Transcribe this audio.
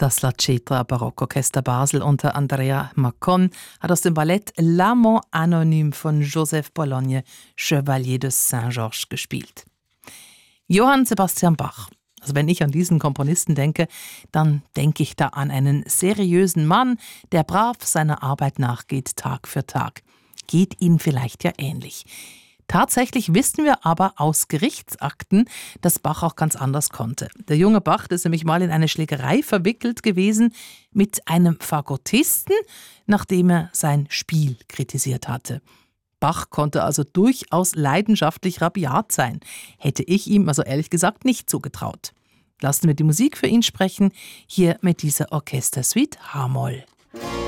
Das La Cetra Barockorchester Basel unter Andrea Macon hat aus dem Ballett L'Amant Anonyme von Joseph Bologne, Chevalier de Saint-Georges, gespielt. Johann Sebastian Bach. Also wenn ich an diesen Komponisten denke, dann denke ich da an einen seriösen Mann, der brav seiner Arbeit nachgeht, Tag für Tag. Geht Ihnen vielleicht ja ähnlich. Tatsächlich wissen wir aber aus Gerichtsakten, dass Bach auch ganz anders konnte. Der junge Bach ist nämlich mal in eine Schlägerei verwickelt gewesen mit einem Fagottisten, nachdem er sein Spiel kritisiert hatte. Bach konnte also durchaus leidenschaftlich rabiat sein. Hätte ich ihm also ehrlich gesagt nicht zugetraut. Lassen wir die Musik für ihn sprechen, hier mit dieser Orchestersuite H-Moll.